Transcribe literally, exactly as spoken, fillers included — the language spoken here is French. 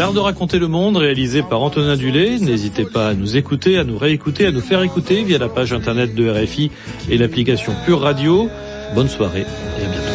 L'art de raconter le monde, réalisé par Antonin Dulé. N'hésitez pas à nous écouter, à nous réécouter, à nous faire écouter via la page internet de R F I et l'application Pure Radio. Bonne soirée et à bientôt.